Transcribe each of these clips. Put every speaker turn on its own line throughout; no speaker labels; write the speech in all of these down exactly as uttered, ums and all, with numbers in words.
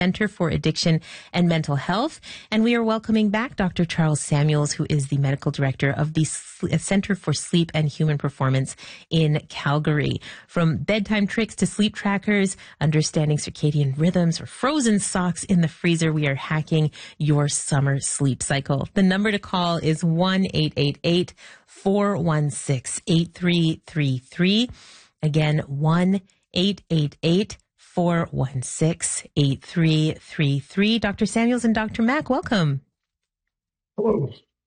Center for Addiction and Mental Health. And we are welcoming back Doctor Charles Samuels, who is the medical director of the Center for Sleep and Human Performance in Calgary. From bedtime tricks to sleep trackers, understanding circadian rhythms, or frozen socks in the freezer, we are hacking your summer sleep cycle. The number to call is one eight eight eight, four one six, eight three three three. Again, one eight eight eight, four one six, eight three three three. Doctor Samuels and Doctor Mack, welcome.
Hello.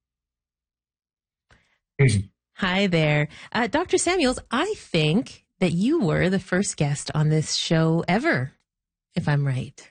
Hi there. Uh, Doctor Samuels, I think that you were the first guest on this show ever, if I'm right.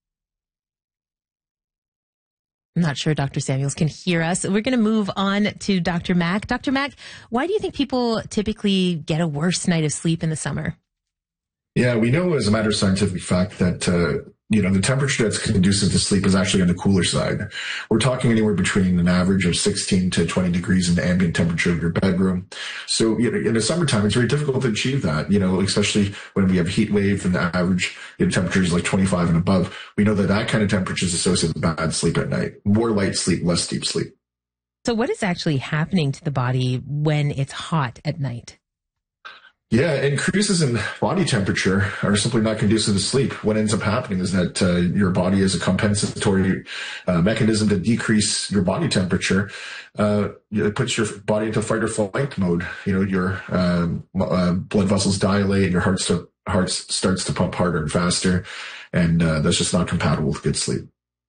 I'm not sure Doctor Samuels can hear us. We're going to move on to Doctor Mack. Doctor Mack, why do you think people typically get a worse night of sleep in the summer?
Yeah, we know as a matter of scientific fact that, uh, you know, the temperature that's conducive to sleep is actually on the cooler side. We're talking anywhere between an average of sixteen to twenty degrees in the ambient temperature of your bedroom. So, you know, in the summertime, it's very difficult to achieve that, you know, especially when we have a heat wave and the average you know, temperature is like twenty-five and above. We know that that kind of temperature is associated with bad sleep at night. More light sleep, less deep sleep.
So what is actually happening to the body when it's hot at night?
Yeah, increases in body temperature are simply not conducive to sleep. What ends up happening is that uh, your body is a compensatory uh, mechanism to decrease your body temperature. Uh, it puts your body into fight or flight mode. You know, your um, uh, blood vessels dilate, your heart, st- heart starts to pump harder and faster, and uh, that's just not compatible with good sleep.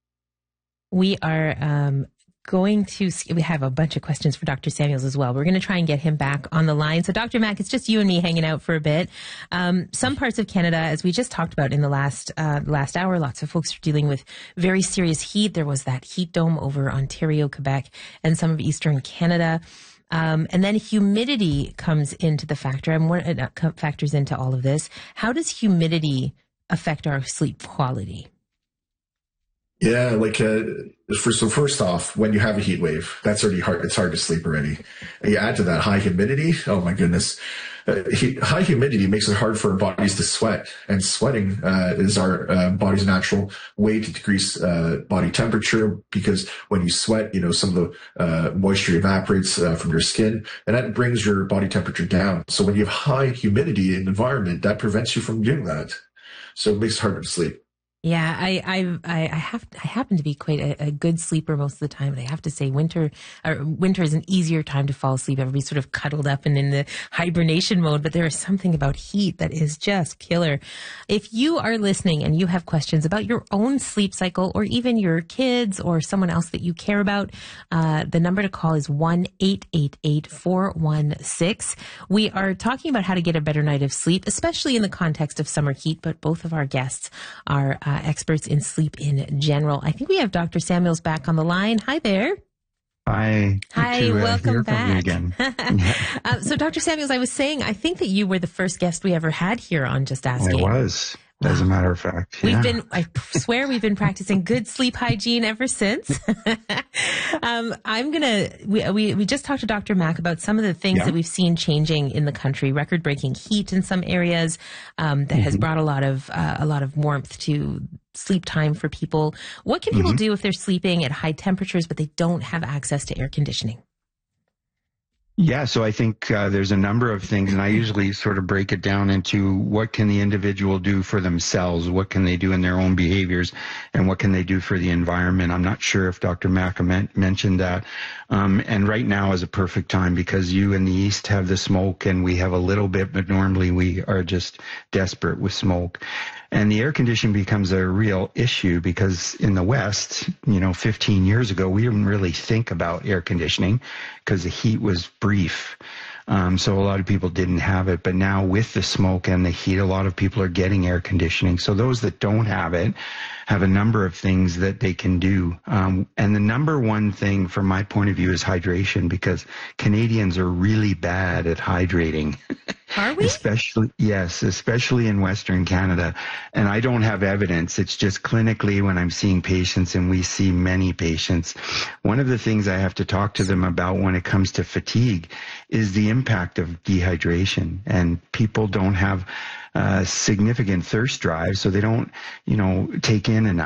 We are um going to, we have a bunch of questions for Doctor Samuels as well. We're going to try and get him back on the line. So Doctor Mack, it's just you and me hanging out for a bit. Um, some parts of Canada, as we just talked about in the last, uh, last hour, lots of folks are dealing with very serious heat. There was that heat dome over Ontario, Quebec, and some of Eastern Canada. Um, and then humidity comes into the factor, and what uh, factors into all of this. How does humidity affect our sleep quality?
Yeah, like, uh, for, so first off, when you have a heat wave, that's already hard. It's hard to sleep already. And you add to that high humidity. Oh my goodness. Uh, he, high humidity makes it hard for our bodies to sweat, and sweating, uh, is our uh, body's natural way to decrease, uh, body temperature, because when you sweat, you know, some of the, uh, moisture evaporates, uh, from your skin, and that brings your body temperature down. So when you have high humidity in the environment, that prevents you from doing that. So it makes it harder to sleep.
Yeah, I, I, I have, I happen to be quite a, a good sleeper most of the time, but I have to say winter, or winter is an easier time to fall asleep. Everybody's sort of cuddled up and in the hibernation mode, but there is something about heat that is just killer. If you are listening and you have questions about your own sleep cycle, or even your kids or someone else that you care about, uh, the number to call is one eight eight eight, four one six. We are talking about how to get a better night of sleep, especially in the context of summer heat, but both of our guests are Uh, experts in sleep in general. I think we have Doctor Samuels back on the line. Hi there.
Hi.
Hi,
to, uh,
welcome back.
Again.
uh, so, Doctor Samuels, I was saying, I think that you were the first guest we ever had here on Just Asking.
I was. As a matter of fact,
we've
yeah.
been, I swear we've been practicing good sleep hygiene ever since. um, I'm going to, we, we, we just talked to Doctor Mack about some of the things
yeah.
that we've seen changing in the country, record breaking heat in some areas, um, that mm-hmm. has brought a lot of, uh, a lot of warmth to sleep time for people. What can people mm-hmm. do if they're sleeping at high temperatures, but they don't have access to air conditioning?
Yeah, so I think uh, there's a number of things, and I usually sort of break it down into what can the individual do for themselves, what can they do in their own behaviors, and what can they do for the environment. I'm not sure if Doctor Mack mentioned that. Um, and right now is a perfect time because you in the East have the smoke and we have a little bit, but normally we are just desperate with smoke. And the air conditioning becomes a real issue because in the West, you know, fifteen years ago, we didn't really think about air conditioning because the heat was brief. Um, so a lot of people didn't have it. But now with the smoke and the heat, a lot of people are getting air conditioning. So those that don't have it have a number of things that they can do. Um, and the number one thing from my point of view is hydration, because Canadians are really bad at hydrating.
Are we?
Especially, yes, especially in Western Canada. And I don't have evidence. It's just clinically when I'm seeing patients, and we see many patients, one of the things I have to talk to them about when it comes to fatigue is the impact of dehydration. And people don't have uh, significant thirst drive, so they don't, you know, take in enough.